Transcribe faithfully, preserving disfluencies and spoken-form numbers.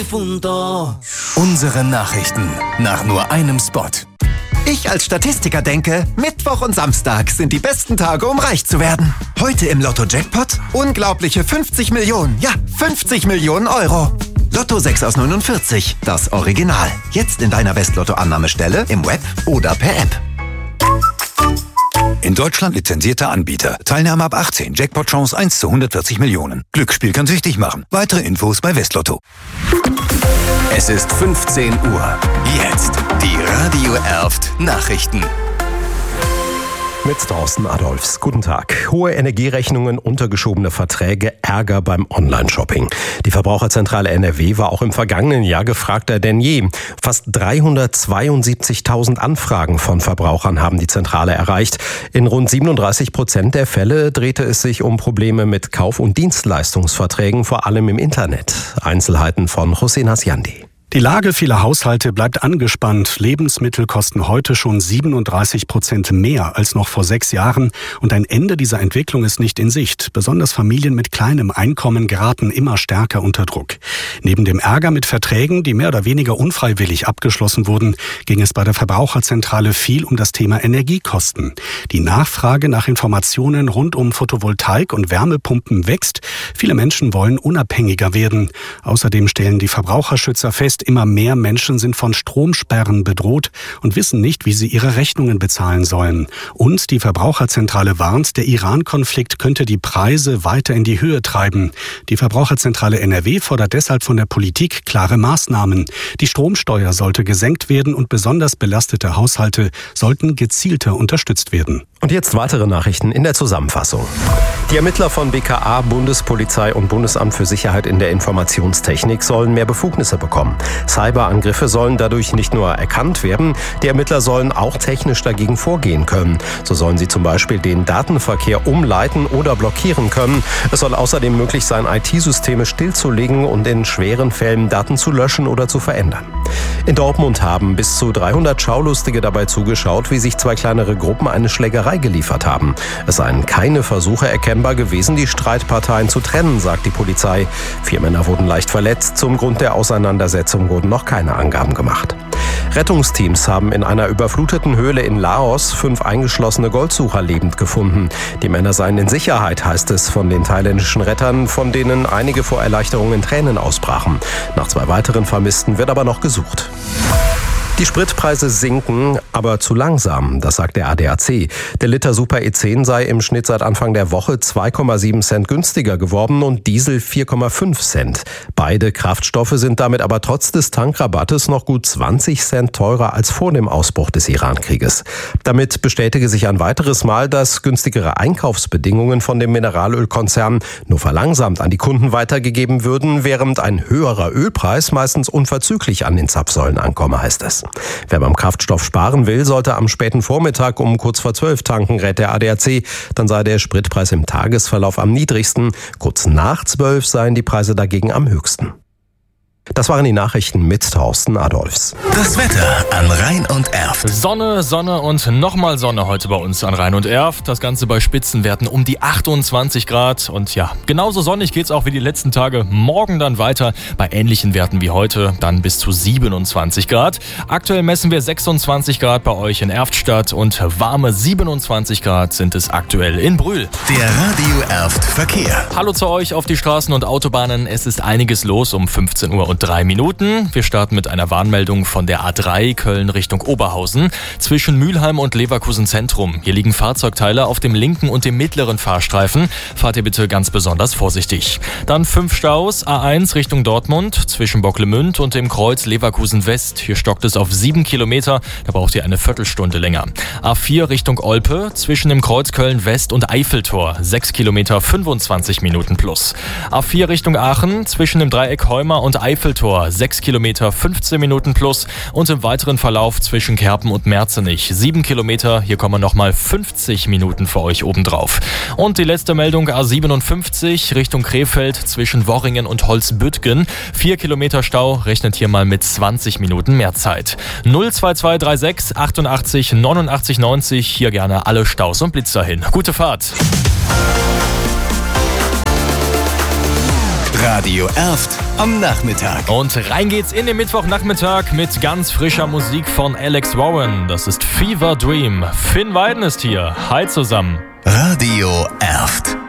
Unsere Nachrichten nach nur einem Spot. Ich als Statistiker denke, Mittwoch und Samstag sind die besten Tage, um reich zu werden. Heute im Lotto-Jackpot unglaubliche fünfzig Millionen, ja, fünfzig Millionen Euro. Lotto sechs aus neunundvierzig, das Original. Jetzt in deiner Westlotto-Annahmestelle, im Web oder per App. In Deutschland lizenzierter Anbieter. Teilnahme ab achtzehn. Jackpot-Chance eins zu hundertvierzig Millionen. Glücksspiel kann süchtig machen. Weitere Infos bei Westlotto. Es ist fünfzehn Uhr. Jetzt die Radio Erft Nachrichten. Mit Thorsten Adolfs. Guten Tag. Hohe Energierechnungen, untergeschobene Verträge, Ärger beim Online-Shopping. Die Verbraucherzentrale N R W war auch im vergangenen Jahr gefragter denn je. Fast dreihundertzweiundsiebzigtausend Anfragen von Verbrauchern haben die Zentrale erreicht. In rund siebenunddreißig Prozent der Fälle drehte es sich um Probleme mit Kauf- und Dienstleistungsverträgen, vor allem im Internet. Einzelheiten von Hussein Hasyandi. Die Lage vieler Haushalte bleibt angespannt. Lebensmittel kosten heute schon siebenunddreißig Prozent mehr als noch vor sechs Jahren. Und ein Ende dieser Entwicklung ist nicht in Sicht. Besonders Familien mit kleinem Einkommen geraten immer stärker unter Druck. Neben dem Ärger mit Verträgen, die mehr oder weniger unfreiwillig abgeschlossen wurden, ging es bei der Verbraucherzentrale viel um das Thema Energiekosten. Die Nachfrage nach Informationen rund um Photovoltaik und Wärmepumpen wächst. Viele Menschen wollen unabhängiger werden. Außerdem stellen die Verbraucherschützer fest, immer mehr Menschen sind von Stromsperren bedroht und wissen nicht, wie sie ihre Rechnungen bezahlen sollen. Und die Verbraucherzentrale warnt, der Iran-Konflikt könnte die Preise weiter in die Höhe treiben. Die Verbraucherzentrale N R W fordert deshalb von der Politik klare Maßnahmen. Die Stromsteuer sollte gesenkt werden und besonders belastete Haushalte sollten gezielter unterstützt werden. Und jetzt weitere Nachrichten in der Zusammenfassung. Die Ermittler von B K A, Bundespolizei und Bundesamt für Sicherheit in der Informationstechnik sollen mehr Befugnisse bekommen. Cyberangriffe sollen dadurch nicht nur erkannt werden, die Ermittler sollen auch technisch dagegen vorgehen können. So sollen sie zum Beispiel den Datenverkehr umleiten oder blockieren können. Es soll außerdem möglich sein, I T-Systeme stillzulegen und in schweren Fällen Daten zu löschen oder zu verändern. In Dortmund haben bis zu dreihundert Schaulustige dabei zugeschaut, wie sich zwei kleinere Gruppen eine Schlägerei geliefert haben. Es seien keine Versuche erkennbar gewesen, die Streitparteien zu trennen, sagt die Polizei. Vier Männer wurden leicht verletzt. Zum Grund der Auseinandersetzung wurden noch keine Angaben gemacht. Rettungsteams haben in einer überfluteten Höhle in Laos fünf eingeschlossene Goldsucher lebend gefunden. Die Männer seien in Sicherheit, heißt es von den thailändischen Rettern, von denen einige vor Erleichterung in Tränen ausbrachen. Nach zwei weiteren Vermissten wird aber noch gesucht. Die Spritpreise sinken, aber zu langsam, das sagt der A D A C. Der Liter Super E zehn sei im Schnitt seit Anfang der Woche zwei Komma sieben Cent günstiger geworden und Diesel vier Komma fünf Cent. Beide Kraftstoffe sind damit aber trotz des Tankrabattes noch gut zwanzig Cent teurer als vor dem Ausbruch des Iran-Krieges. Damit bestätige sich ein weiteres Mal, dass günstigere Einkaufsbedingungen von dem Mineralölkonzern nur verlangsamt an die Kunden weitergegeben würden, während ein höherer Ölpreis meistens unverzüglich an den Zapfsäulen ankomme, heißt es. Wer beim Kraftstoff sparen will, sollte am späten Vormittag um kurz vor zwölf tanken, rät der A D A C. Dann sei der Spritpreis im Tagesverlauf am niedrigsten. Kurz nach zwölf seien die Preise dagegen am höchsten. Das waren die Nachrichten mit Thorsten Adolfs. Das Wetter an Rhein und Erft. Sonne, Sonne und nochmal Sonne heute bei uns an Rhein und Erft. Das Ganze bei Spitzenwerten um die achtundzwanzig Grad. Und ja, genauso sonnig geht's auch wie die letzten Tage. Morgen dann weiter bei ähnlichen Werten wie heute, dann bis zu siebenundzwanzig Grad. Aktuell messen wir sechsundzwanzig Grad bei euch in Erftstadt und warme siebenundzwanzig Grad sind es aktuell in Brühl. Der Radio Erft Verkehr. Hallo zu euch auf die Straßen und Autobahnen. Es ist einiges los um fünfzehn Uhr und drei Minuten. Wir starten mit einer Warnmeldung von der A drei Köln Richtung Oberhausen zwischen Mülheim und Leverkusen Zentrum. Hier liegen Fahrzeugteile auf dem linken und dem mittleren Fahrstreifen. Fahrt ihr bitte ganz besonders vorsichtig. Dann fünf Staus. A eins Richtung Dortmund zwischen Bocklemünd und dem Kreuz Leverkusen West. Hier stockt es auf sieben Kilometer. Da braucht ihr eine Viertelstunde länger. A vier Richtung Olpe zwischen dem Kreuz Köln West und Eiffeltor. sechs Kilometer, fünfundzwanzig Minuten plus. A vier Richtung Aachen zwischen dem Dreieck Heuma und Eiffeltor. sechs Kilometer, fünfzehn Minuten plus und im weiteren Verlauf zwischen Kerpen und Merzenich sieben Kilometer, hier kommen nochmal fünfzig Minuten für euch obendrauf. Und die letzte Meldung A siebenundfünfzig Richtung Krefeld zwischen Worringen und Holzbüttgen. vier Kilometer Stau, rechnet hier mal mit zwanzig Minuten mehr Zeit. null zwei zwei drei sechs achtundachtzig neunundachtzig neunzig, hier gerne alle Staus und Blitzer hin. Gute Fahrt! Radio Erft am Nachmittag. Und rein geht's in den Mittwochnachmittag mit ganz frischer Musik von Alex Warren. Das ist Fever Dream. Finn Weiden ist hier. Hi zusammen. Radio Erft.